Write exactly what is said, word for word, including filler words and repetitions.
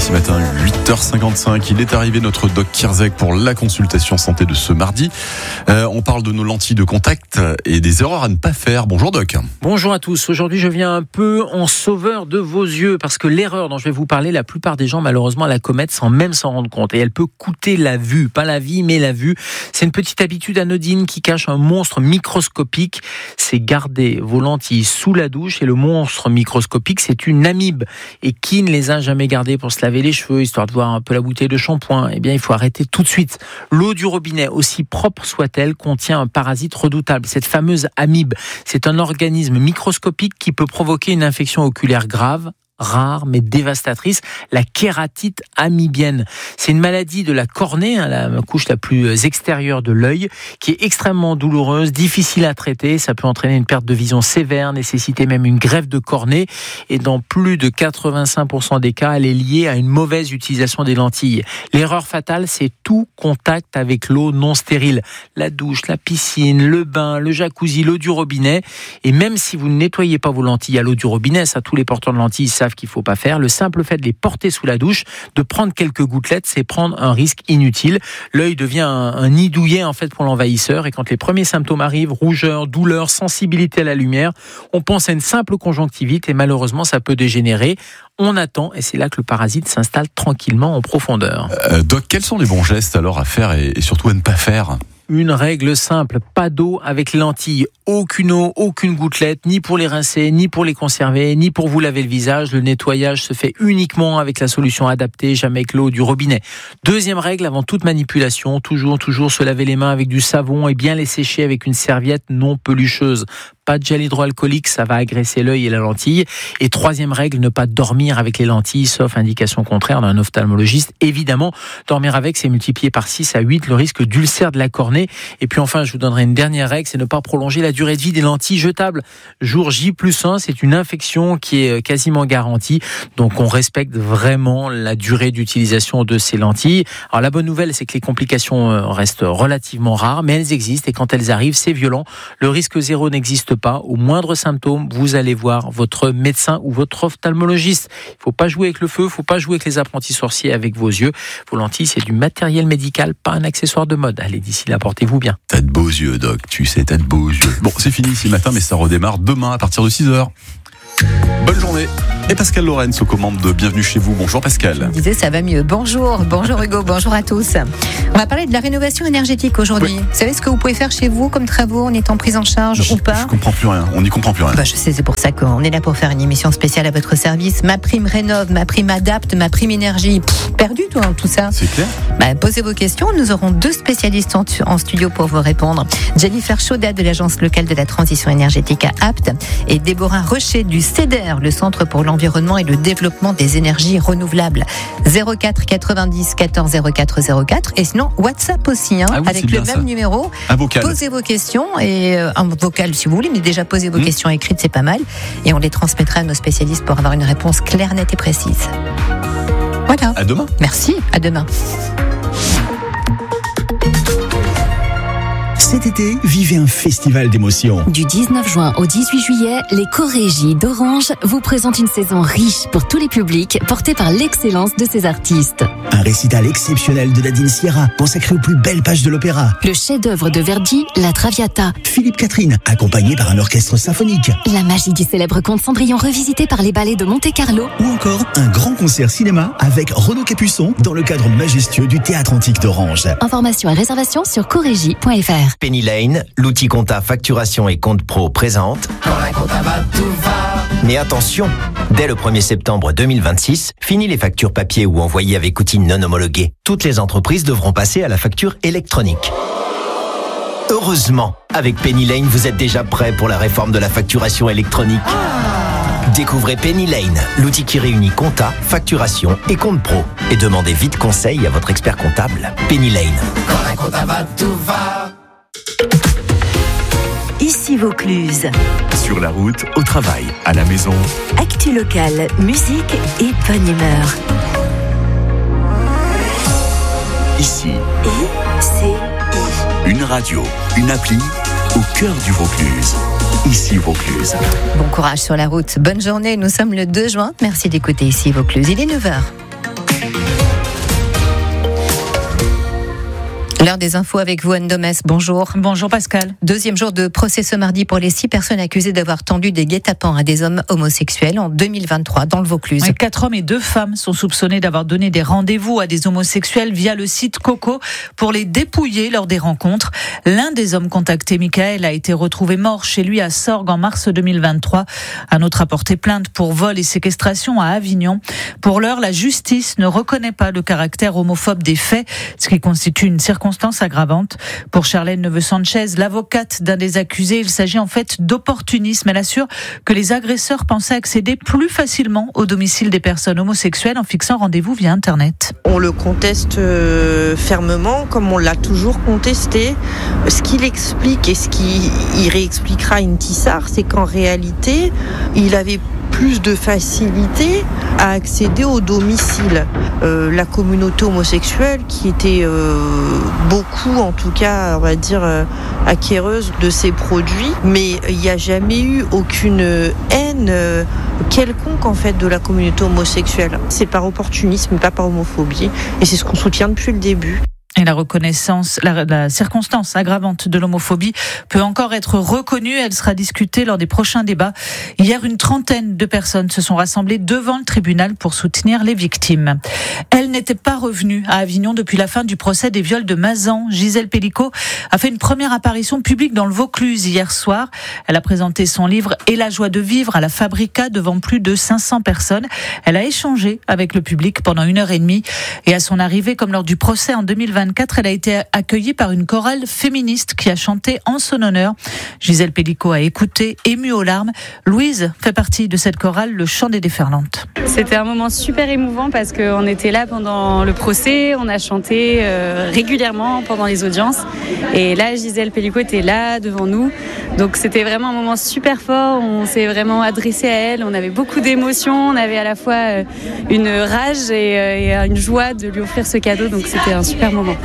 ce matin, huit heures cinquante-cinq. Il est arrivé notre doc Kierzek pour la consultation santé de ce mardi. Euh, on parle de nos lentilles de contact et des erreurs à ne pas faire. Bonjour doc. Bonjour à tous. Aujourd'hui, je viens un peu en sauveur de vos yeux parce que l'erreur dont je vais vous parler, la plupart des gens malheureusement la commettent sans même s'en rendre compte. Et elle peut coûter la vue. Pas la vie, mais la vue. C'est une petite habitude anodine qui cache un monstre microscopique. C'est garder vos lentilles sous la douche. Et le monstre microscopique, c'est une amibe. Et qui ne les a jamais gardées pour se laver les cheveux, histoire de voir un peu la bouteille de shampoing? Eh bien, il faut arrêter tout de suite. L'eau du robinet, aussi propre soit-elle, contient un parasite redoutable. Cette fameuse amibe, c'est un organisme microscopique qui peut provoquer une infection oculaire grave, rare mais dévastatrice, la kératite amibienne. C'est une maladie de la cornée, hein, la couche la plus extérieure de l'œil, qui est extrêmement douloureuse, difficile à traiter. Ça peut entraîner une perte de vision sévère, nécessiter même une greffe de cornée. Et dans plus de quatre-vingt-cinq pour cent des cas, elle est liée à une mauvaise utilisation des lentilles. L'erreur fatale, c'est tout contact avec l'eau non stérile. La douche, la piscine, le bain, le jacuzzi, l'eau du robinet. Et même si vous ne nettoyez pas vos lentilles à l'eau du robinet, ça, tous les porteurs de lentilles savent qu'il ne faut pas faire. Le simple fait de les porter sous la douche, de prendre quelques gouttelettes, c'est prendre un risque inutile. L'œil devient un, un nid douillet en fait pour l'envahisseur, et quand les premiers symptômes arrivent, rougeur, douleur, sensibilité à la lumière, on pense à une simple conjonctivite et malheureusement ça peut dégénérer. On attend et c'est là que le parasite s'installe tranquillement en profondeur. Euh, Doc, quels sont les bons gestes alors à faire et, et surtout à ne pas faire ? Une règle simple, pas d'eau avec les lentilles. Aucune eau, aucune gouttelette, ni pour les rincer, ni pour les conserver, ni pour vous laver le visage. Le nettoyage se fait uniquement avec la solution adaptée, jamais avec l'eau du robinet. Deuxième règle, avant toute manipulation, toujours, toujours se laver les mains avec du savon et bien les sécher avec une serviette non pelucheuse. Pas de gel hydroalcoolique, ça va agresser l'œil et la lentille. Et troisième règle, ne pas dormir avec les lentilles, sauf indication contraire d'un ophtalmologiste. Évidemment, dormir avec, c'est multiplié par six à huit le risque d'ulcère de la cornée. Et puis enfin, je vous donnerai une dernière règle, c'est ne pas prolonger la durée de vie des lentilles jetables. Jour J plus un, c'est une infection qui est quasiment garantie. Donc on respecte vraiment la durée d'utilisation de ces lentilles. Alors la bonne nouvelle, c'est que les complications restent relativement rares, mais elles existent. Et quand elles arrivent, c'est violent. Le risque zéro n'existe pas. Au moindre symptôme, vous allez voir votre médecin ou votre ophtalmologiste. Il ne faut pas jouer avec le feu, il ne faut pas jouer avec les apprentis sorciers avec vos yeux. Vos lentilles, c'est du matériel médical, pas un accessoire de mode. Allez, d'ici là, portez-vous bien. T'as de beaux yeux, Doc, tu sais, t'as de beaux yeux. Bon, c'est fini ce matin, mais ça redémarre demain à partir de six heures. Bonne journée. Et Pascal Lorenz aux commandes de Bienvenue chez vous. Bonjour Pascal. Je me disais, ça va mieux. Bonjour, bonjour Hugo, bonjour à tous. On va parler de la rénovation énergétique aujourd'hui. Oui. Vous savez ce que vous pouvez faire chez vous comme travaux en étant pris en charge je, ou pas? Je comprends plus rien, on n'y comprend plus rien. Bah, je sais, c'est pour ça qu'on est là pour faire une émission spéciale à votre service. Ma prime rénove, ma prime adapte, ma prime énergie. Pff, perdu toi, tout ça. C'est clair. Bah, posez vos questions, nous aurons deux spécialistes en, en studio pour vous répondre. Jennifer Chaudat de l'Agence locale de la transition énergétique à Apt et Déborah Rocher du C E D E R, le Centre pour l'environnement et le développement des énergies renouvelables. zéro quatre quatre-vingt-dix quatorze zéro quatre zéro quatre et sinon WhatsApp aussi, hein, ah oui, avec le même ça. numéro. Un vocal. Posez vos questions et euh, un vocal si vous voulez, mais déjà posez vos mmh. questions écrites, c'est pas mal, et on les transmettra à nos spécialistes pour avoir une réponse claire, nette et précise. Voilà. À demain. Merci. À demain. Cet été, vivez un festival d'émotions. Du dix-neuf juin au dix-huit juillet, les Chorégies d'Orange vous présentent une saison riche pour tous les publics, portée par l'excellence de ces artistes. Un récital exceptionnel de Nadine Sierra, consacré aux plus belles pages de l'opéra. Le chef-d'œuvre de Verdi, La Traviata. Philippe Catherine, accompagné par un orchestre symphonique. La magie du célèbre conte Cendrillon revisité par les ballets de Monte-Carlo. Ou encore un grand concert cinéma avec Renaud Capuçon dans le cadre majestueux du Théâtre Antique d'Orange. Informations et réservations sur chorégie point f r. Penny Lane, l'outil compta facturation et compte pro présente. Quand la compta va, tout va. Mais attention, dès le premier septembre deux mille vingt-six, fini les factures papier ou envoyées avec outils non homologués. Toutes les entreprises devront passer à la facture électronique. Heureusement, avec Penny Lane, vous êtes déjà prêt pour la réforme de la facturation électronique. Ah. Découvrez Penny Lane, l'outil qui réunit compta, facturation et compte pro. Et demandez vite conseil à votre expert comptable. Penny Lane. Quand la compta va, tout va. Ici Vaucluse. Sur la route, au travail, à la maison. Actu locale, musique et bonne humeur. Ici. I C I. Une radio, une appli au cœur du Vaucluse. Ici Vaucluse. Bon courage sur la route. Bonne journée. Nous sommes le deux juin. Merci d'écouter Ici Vaucluse. Il est neuf heures. L'heure des infos avec vous, Anne Domès. Bonjour. Bonjour Pascal. Deuxième jour de procès ce mardi pour les six personnes accusées d'avoir tendu des guet-apens à des hommes homosexuels en deux mille vingt-trois dans le Vaucluse. Ouais, quatre hommes et deux femmes sont soupçonnés d'avoir donné des rendez-vous à des homosexuels via le site Coco pour les dépouiller lors des rencontres. L'un des hommes contactés, Michael, a été retrouvé mort chez lui à Sorgues en mars deux mille vingt-trois. Un autre a porté plainte pour vol et séquestration à Avignon. Pour l'heure, la justice ne reconnaît pas le caractère homophobe des faits, ce qui constitue une circonstance aggravante. Pour Charlène Neveu-Sanchez, l'avocate d'un des accusés, il s'agit en fait d'opportunisme. Elle assure que les agresseurs pensaient accéder plus facilement au domicile des personnes homosexuelles en fixant rendez-vous via Internet. On le conteste euh, fermement, comme on l'a toujours contesté. Ce qu'il explique et ce qu'il réexpliquera à Intissar, c'est qu'en réalité, il avait plus de facilité à accéder au domicile. Euh, la communauté homosexuelle, qui était euh, beaucoup, en tout cas, on va dire, euh, acquéreuse de ces produits, mais il n'y a jamais eu aucune haine euh, quelconque, en fait, de la communauté homosexuelle. C'est par opportunisme, pas par homophobie, et c'est ce qu'on soutient depuis le début. Et la reconnaissance, la, la circonstance aggravante de l'homophobie peut encore être reconnue. Elle sera discutée lors des prochains débats. Hier, une trentaine de personnes se sont rassemblées devant le tribunal pour soutenir les victimes. Elle n'était pas revenue à Avignon depuis la fin du procès des viols de Mazan. Gisèle Pellicot a fait une première apparition publique dans le Vaucluse hier soir. Elle a présenté son livre « Et la joie de vivre » à la Fabrica devant plus de cinq cents personnes. Elle a échangé avec le public pendant une heure et demie. Et à son arrivée, comme lors du procès en deux mille vingt-quatre, elle a été accueillie par une chorale féministe qui a chanté en son honneur. Gisèle Pellicot a écouté, émue aux larmes. Louise fait partie de cette chorale, le chant des déferlantes. C'était un moment super émouvant parce qu'on était là pendant le procès, on a chanté euh, régulièrement pendant les audiences. Et là, Gisèle Pellicot était là devant nous. Donc c'était vraiment un moment super fort, on s'est vraiment adressé à elle, on avait beaucoup d'émotions, on avait à la fois une rage et une joie de lui offrir ce cadeau, donc c'était un super moment.